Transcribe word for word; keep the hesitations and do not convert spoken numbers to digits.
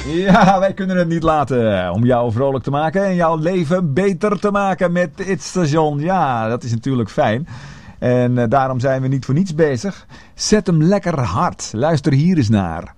Ja, wij kunnen het niet laten om jou vrolijk te maken en jouw leven beter te maken met het station. Ja, dat is natuurlijk fijn. En uh, daarom zijn we niet voor niets bezig. Zet hem lekker hard. Luister hier eens naar.